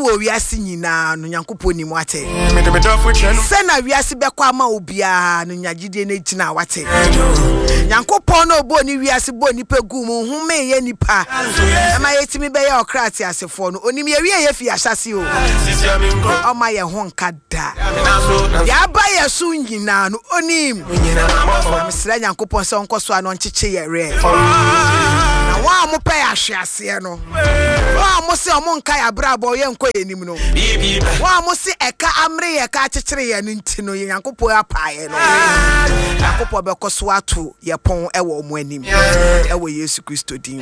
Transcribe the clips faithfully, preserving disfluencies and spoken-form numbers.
wo wiase nyina no Nyankopon ni mu ate se na wiase bekwa ma obia no nyagide na tina wate Nyankopon no bo ni wiase bo ni pegu mu hu me ye nipa ma yetimi be ye okrati asefo no onim ye wie ye fi ahyase o o ma ye ho nkada ya ba ye su nyina no onim amsira Nyankopon se onkoso ano ncheche ye re na wa mo pe ahwease no wa mo se omo nka ya brabo ye nko ye nim no wa mo se eka amre ye ka chechire ye nti no Nyankopon apaye no Nyankopon be koso ato ye pon e wo mo anim e wo Yesu Kristo din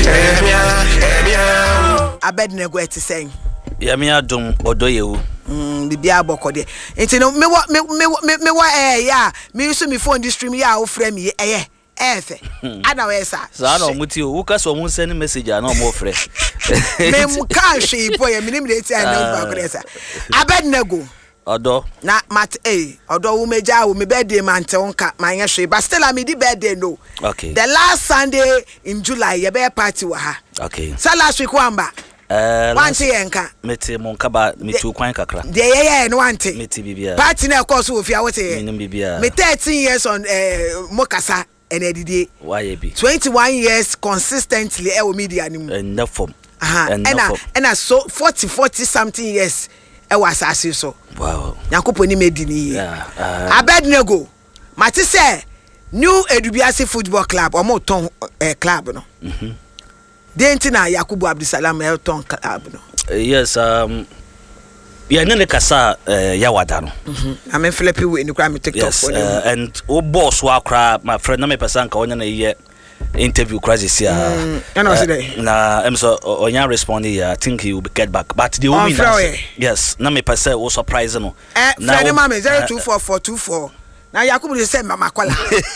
Abednego eti sen ya mi adom odoyewu mm bibia abokode enti no me me me me wa eh ya me use me phone this stream ya wo frɛ me eh efe ana wesa sa na omuti o wuka so mu send message ana o mo frɛ me mu ka hwe po ya me nim de ti ana ba kresa Abednego odo na mat eh odo wo meja wo me birthday man te wonka man ye hwe but still I me di birthday no okay the last Sunday in July ye be party wa ha okay so last week wamba eh wante yenka meti monka ba meti kwan kakra de ye ye no wante meti bibia party na course wo fia wote ye minim bibia me thirteen years on eh mokasa enedide why be twenty-one years consistently e wo media ni mu and form aha and and so forty forty something years e was asase so wow Yakopon ni medi ni yeah uh, Abednego mate say new Edubiase football club o mo ton eh, club no mhm denti na Yakubu Abdusalam e ton club no uh, yes um yeah nene kasa uh, yawada no mhm am Philippi we ni kwa me TikTok yes, uh, and o boss wa kra my friend na me person ka onya na ye interview crisis here mm, and uh, na em so onya respond here I think he will get back but the woman yes na me person was surprise no eh friend mama zero two four four two four na Yakubu dey say mama kwala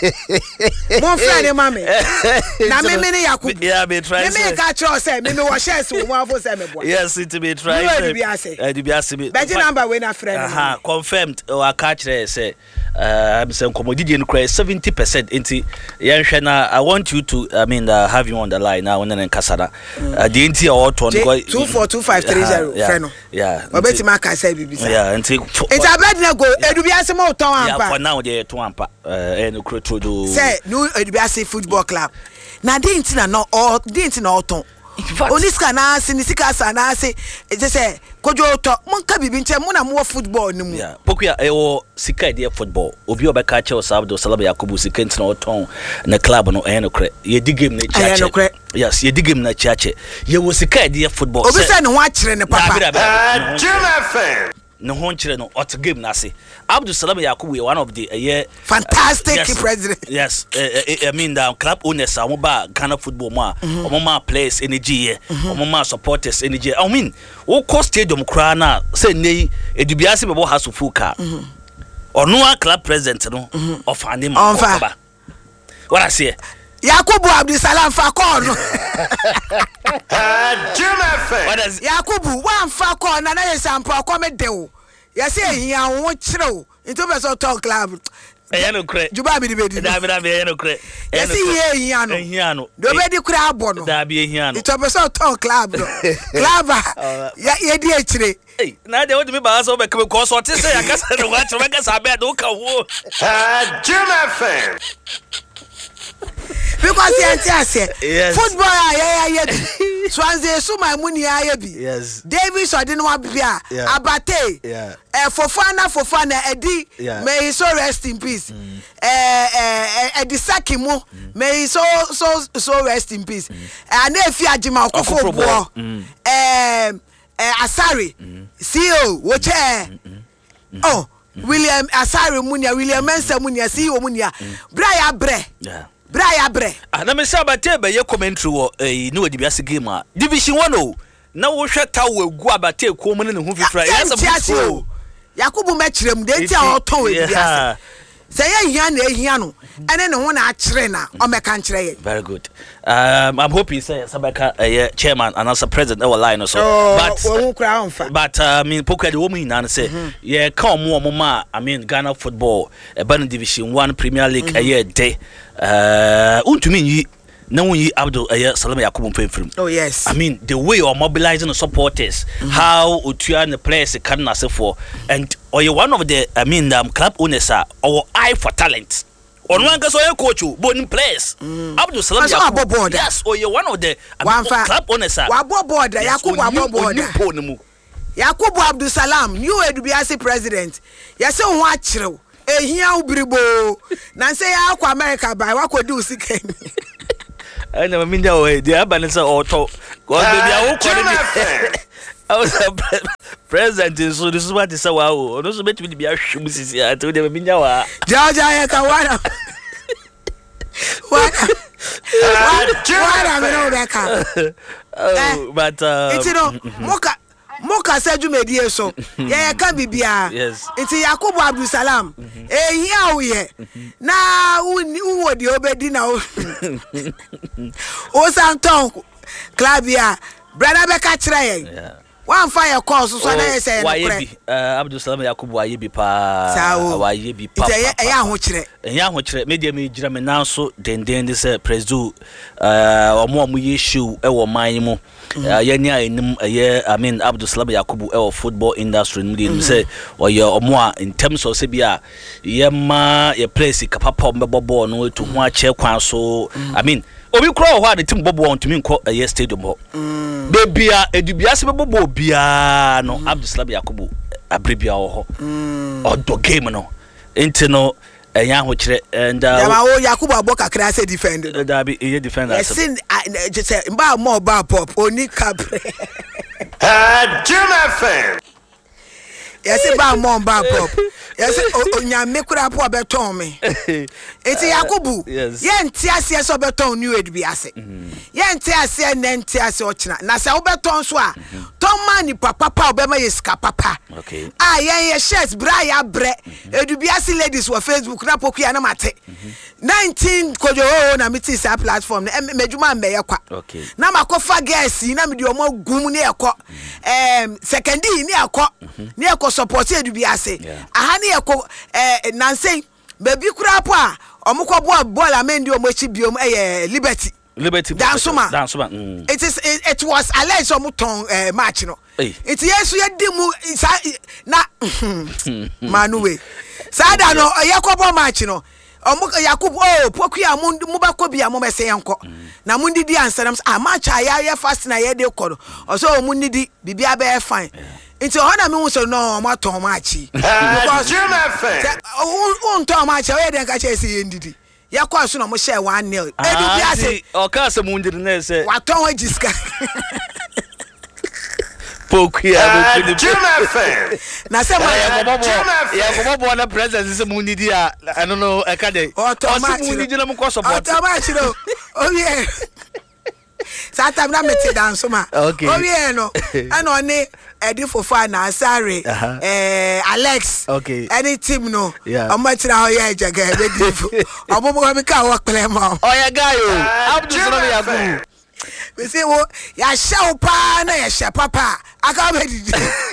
mon friend mama na me me Yakubu yeah be try me me ka tro say me me wo shares wo afo say me boy yes it be try Edubiase be beji number we na friend aha confirmed o aka kire say um say komodidi no cry seventy percent into yenhwe na I want you to I mean uh, have you on the line now when in Kasada the inti or ton two four two five three zero friend no yeah obeti ma ka say bibisa yeah inti it's Abednego Edubiase mo ton ampa yeah for now dey to ampa eh no kro do say no Edubiase football club na dey inti na no or dey inti na oton Oniska na sinisika sana se je say kojo to monka bibi nche mo na mo football ni mu yeah pokuya e wo sika dey football obi obeka che Abdul Salam Yakubu sika nti na oton na club no e no kre ye di game na chiache yes ye di game na chiache ye wo sika dey football obi say ne ho akire ne papa Jim F M no ho nkire no ot game na se Abdul Salam Yakubu one of the uh, fantastic uh, yes, president yes uh, uh, I mean the club owners are ba Ghana football ma o ma players energy here o ma supporters energy I mean o cost stadium kra na say nei Edubiase bebo ha so full car or no club president no of ande ma ba what I say Yakubu Abdusalam fa call no Jim F M what is Yakubu one fa call na na yesampo akome dewo yesi ehia wo kire into be so talk club eh no kre juba bi di da bi da bi no kre yesi ehia no ehia no do be di kre abo no da bi ehia no into be so talk club no club ye di akire eh na de wo me ba so be ke ko so te say yakasa no wa kire be kasa be do ka wo Jim F M because ante yes. football ya ya ya Swansea so my money ya bi yes Davis odin wa bia Abate yeah eh Fofana Fofana edi yeah. May he so rest in peace mm. eh eh edi Sakimo mm. May he so so so rest in peace and mm. Efi Ajima Okofo Bo mm. eh eh Asare mm. C E O wo che mm -hmm. oh mm. William Asare Munia William Mensa Munia C E O Munia mm. Bra bre yeah Bra bre ah na me say Abate be ye commentary wo eh no Edubiase game a division one o na wo hwe ta wo egu Abate ko mu ne hu fifra yes o Yakubu mechirem de ti a oton Edubiase say ye hia na ehia no ene ne ho na akire na o meka nkire ye very good um I'm hoping say Sabeka uh, chairman and also president our line so oh, but wo kra onfa but uh, I mean poker the woman na say ye ka omo omo ma I mean Ghana football uh, Ghana division one Premier League a year day uh untumi yi na wonyi Abdul uh, Salam Yakubu Mpemfrim. Oh yes. I mean the way you're mobilizing the supporters, mm-hmm. how Utua and the players can nase for, and or you one of the I mean um, club owners are our eye for talent. On one case, or coach, born players. Abdul Salam Yakubu. Yes, or you're one of the I mean, club owners are. Wabo border, Yakubu Wabo border. Yakubu Abdul Salam, new Edubiasi president. Yes, so watch you. Eh, here ubribo. Nancy Aqua America by what could do sick. I never mean that way. The Abanisa auto. God, baby, I was a president, so this is what is so wow. Also, bet me to be a shoes. I told them, Minawa. Georgia, I can what? What? What? I know that. Oh, but it's no Moka. Moka said you made here so. Yeah, can be beer. Yes. It's a Yakubu Abdul Salam. Eh, here we are. Now, who would you obey now? Oh, Santon, Clavia, brother Becca trying. One fire course, so I say, uh, Abdul Salam Yakubu, why you be pa, why you be pa, a young which a young which media me German now so then then this presu uh or more we issue our minimo. Uh, yeah, yeah, I mean, Abdul Salam Yakubu, our football industry, mm say, or your more in terms of Sabia, Yama, your place, a papa, Bobo, no to one chair, so I mean, or we crawl what the team Bobo want to mean call a year stadium. Baby, a dubias Bobo, Bia, no, Abdul Salam Yakubu, a bribia or do game, no, internal. A young which and uh Yakubu Boka class defender. That be a defender. I seen just say about more about pop only cap. Uh Jim fan. Yes, about more about pop. Yes, Onya Mekura po beton me. It's Yakubu. Yes. Yen tiasia so beton new ed biase. Yen tiasia nen tiasia ochina. Na se obeton so a ton mani papa pa obema yeska papa. Okay. Ah yen ye shirts bra ya bre. Edu biase ladies wa Facebook na poku na mate. nineteen kojo na meti sa platform na medjuma mbe yakwa. Okay. Na makofa girls na me de omo gum ne ekọ. Em secondary ne ekọ. Ne ekọ support edu biase. Aha ne ekọ eh nansen baby kura po a omukọ bo ball amendi omochi biom eh Liberty. Liberty Dansuma. Dansuma. Mm. It is it, it was alleged omuton eh match no. It yesu ye dimu na manuwe. Sada no yakobo match no. Omuka Yakubu oh poku ya mu ba ko bia mo mese yenko na mu ndidi ansam ah match ya ya fast na ye de koro oso mu ndidi bibia be fine nti ho na me hu so no mo aton match because un ton match we de ka che se ye ndidi ya kwa so na mo share one nil edu bia se o ka se mu ndidi na se wa ton wa jiska poku ya mo fan. Na se ma ya ko bobo na president se mu ndidi a I don't know e ka dey o se mu ndidi na mo ko support o match no o ye Sata na meti Dansuma. Okay. O ye no. And oni Edi Fofa na Asare eh Alex. Okay. Any team no. Yeah. O matira ho ye jaga be difu. O bo bo mi ka wo pele ma. O ya guy o. Abdul Salam Yakubu. We say wo ya sha pa na ya sha papa. Aka be di.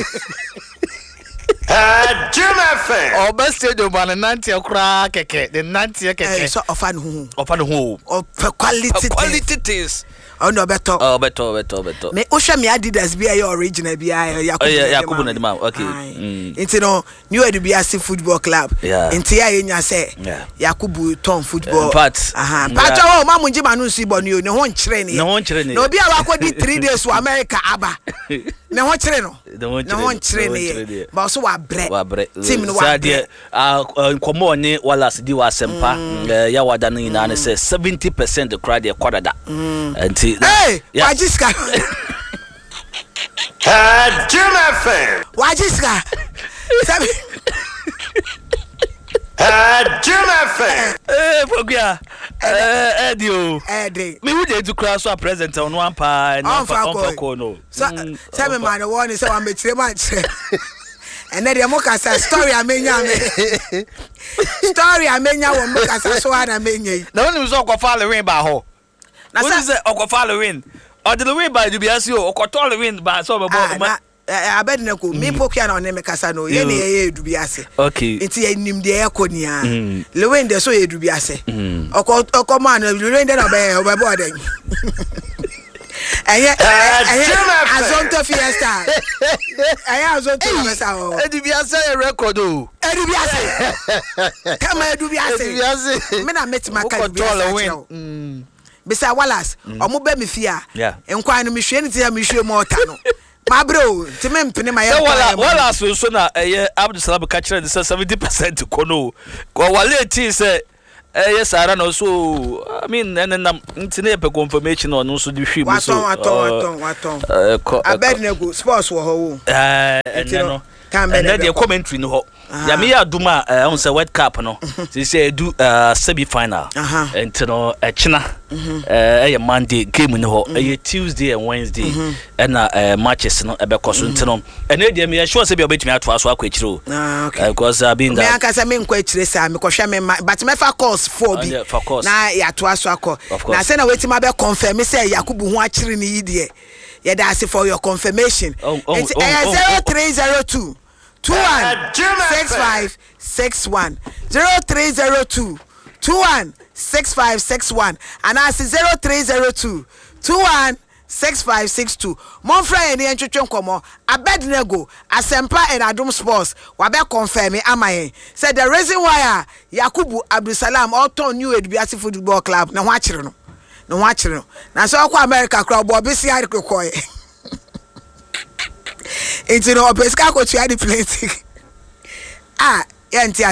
Uh, Jim fan. O best stadium ban ninety akura keke. The ninety keke. Eh so ofan hu. Ofan hu. O quality quality things. Oh no better. Oh better, better, better. Me Osha me Adidas be your original be Yakubu. Oh yeah, Yakubu na dem. Okay. Mm. Into no new Edubiasi football club. Yeah. Into ya enya say. Yeah. Yakubu Tom football. But aha. But oh ma munji manu si bonu ne ho nkyere ne. Ne ho nkyere ne. No bi a wakodi three days to America aba. Ne ho kyere no. Ne ho nkyere ne. Ba so wa bre. Wa bre. Team no wa bre. Ah nkomo ne Wallace di wa sempa. Ya wada no ina ne say seventy percent the crowd dey kwada da. Anti hey, yeah. Wajiska. Uh, Jim fan. Wajiska. Uh, Jim fan. Eh, Pogia. Eh, Edio. Eddie. Me who dey do class so present on one pa and on for no. So, seven man one is one me three man. And then the moka say story amenya me. Story amenya wo moka say so ana menye. Na woni so okofa le win ba ho. Na say okofa le win. Or the win by Dubiasi o okoto le win ba so be Abednego me pokia na on me kasa no ye ne ye edubiase okay nti ye nim de ye konia lewen de so ye edubiase oko oko man lewen de na be obebo oden Aya aya azonto fiesta aya azonto fiesta o edubiase record o edubiase kama edubiase edubiase me na metima ka edubiase mm bisa Wallace omo be me fia enkwan no me hwe ntia me hwe mo ota no ma bro ti me mpene ma ya wala wala so so na eh Abdusalam ka kire say seventy percent kono ko wale ti say eh Sara no so I mean enenam ntine pe confirmation on so di hwi so waton waton waton Abednego sports wo ho eh eneno and then the commentary no ho ya me aduma on say World Cup no say say do semi final and no e china eh Monday game no ho eh Tuesday and Wednesday and uh matches no e be koso ntino and e me sure say be obetimi ato aso akwa akiro because I been that me aka say me nkwa akire say me kohwe me but me fa course four bi na ya to aso akọ na say na wetima be confirm say Yakubu hu akire ni yidie ye da say for your confirmation it's zero three zero two two one six five six one zero three zero two two one six five six one and I say zero three zero two two one six five six two. Mon frère ni entwetwe nkomo Abednego Asempa and Adum Sports wa be confirm amaye said the reason why Yakubu Abdusalam Oton new Edubiase Football Club na ho akire no na ho akire no na so kwa America crowd bo be si arikokoy It's no opeska ko tua di plenty. Ah, yenti